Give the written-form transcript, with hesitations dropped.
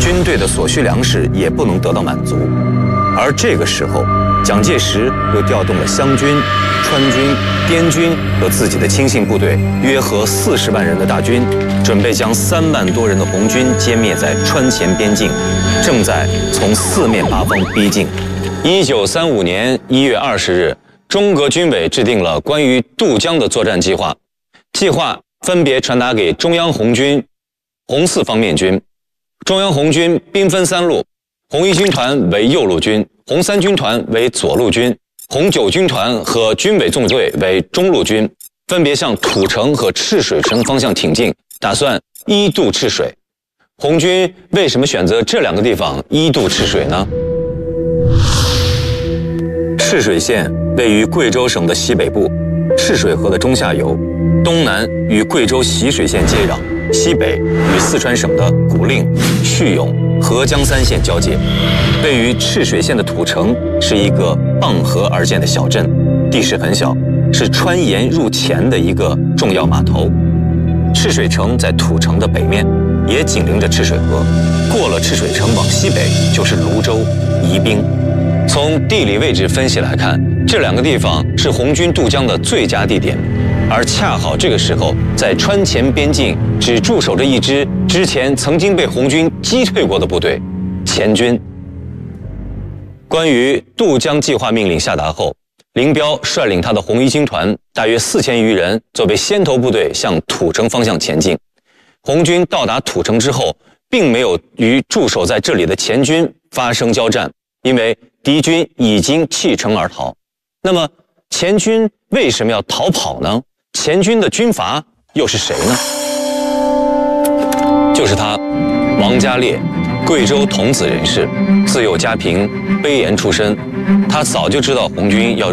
军队的所需粮食也不能得到满足。而这个时候，蒋介石又调动了湘军、川军、滇军和自己的亲信部队，约合40万人的大军，准备将3万多人的红军歼灭在川黔边境，正在从4面八方逼近。1935年1月20日，中革军委制定了关于渡江的作战计划，计划分别传达给中央红军、红四方面军。中央红军兵分3路，红一军团为右路军，红三军团为左路军，红9军团和军委纵队为中路军，分别向土城和赤水城方向挺进，打算一渡赤水。红军为什么选择这2个地方一渡赤水呢？赤水县位于贵州省的西北部，赤水河的中下游，东南与贵州习水县接壤，西北与四川省的古蔺、叙永、合江3县交界。位于赤水县的土城是一个傍河而建的小镇，地势很小，是穿盐入黔的一个重要码头。赤水城在土城的北面，也紧邻着赤水河。过了赤水城往西北就是泸州、宜宾。从地理位置分析来看，这2个地方是红军渡江的最佳地点，而恰好这个时候，在川黔边境只驻守着一支之前曾经被红军击退过的部队——黔军。关于渡江计划命令下达后，林彪率领他的红一军团大约4000余人作为先头部队向土城方向前进。红军到达土城之后，并没有与驻守在这里的黔军发生交战，因为敌军已经弃城而逃。那么黔军为什么要逃跑呢？黔军的军阀又是谁呢？就是他，王家烈，贵州桐梓人士，自幼家贫，卑盐出身。他早就知道红军要